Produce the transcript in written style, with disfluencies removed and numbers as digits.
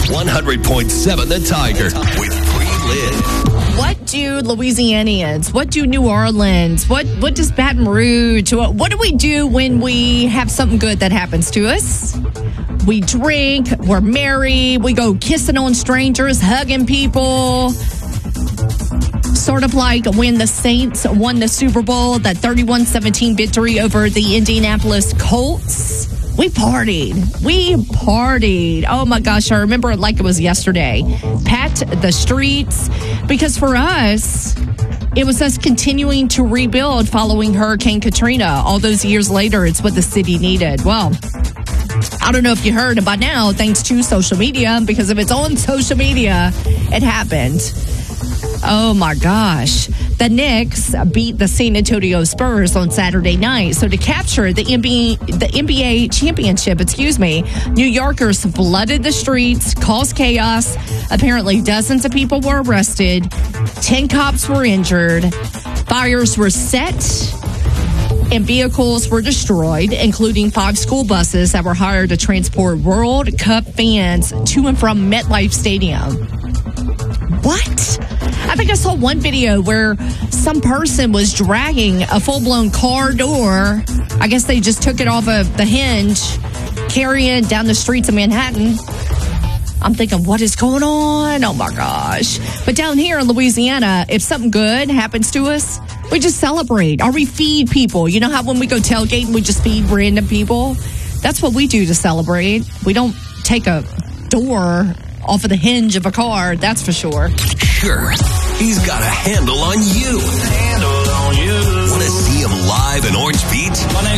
100.7 The Tiger with Pre-Liz. What do Louisianians, what do New Orleans, what does Baton Rouge, what do we do when we have something good that happens to us? We drink, we're merry, we go kissing on strangers, hugging people. Sort of like when the Saints won the Super Bowl, that 31-17 victory over the Indianapolis Colts. We partied. Oh my gosh, I remember it like it was yesterday. Packed the streets. Because for us, it was us continuing to rebuild following Hurricane Katrina. All those years later, it's what the city needed. Well, I don't know if you heard by now, thanks to social media, because if it's on social media, it happened. Oh my gosh. The Knicks beat the San Antonio Spurs on Saturday night. So to capture the NBA championship, New Yorkers flooded the streets, caused chaos. Apparently dozens of people were arrested. 10 cops were injured. Fires were set. And vehicles were destroyed, including 5 school buses that were hired to transport World Cup fans to and from MetLife Stadium. What? I think I saw one video where some person was dragging a full-blown car door. I guess they just took it off of the hinge, carrying down the streets of Manhattan. I'm thinking, what is going on? Oh, my gosh. But down here in Louisiana, if something good happens to us, we just celebrate or we feed people. You know how when we go tailgating, we just feed random people? That's what we do to celebrate. We don't take a door off of the hinge of a car, that's for sure. Sure, he's got a handle on you. Want to see him live in Orange Beach?